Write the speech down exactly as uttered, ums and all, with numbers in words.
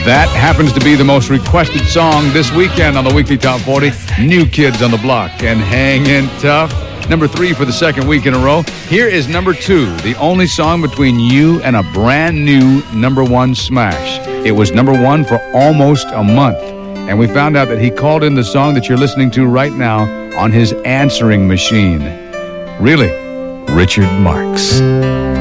That happens to be the most requested song this weekend on the Weekly Top forty. New Kids on the Block and Hangin' Tough. Number three for the second week in a row. Here is number two, the only song between you and a brand new number one smash. It was number one for almost a month. And we found out that he called in the song that you're listening to right now on his answering machine. Really, Richard Marx.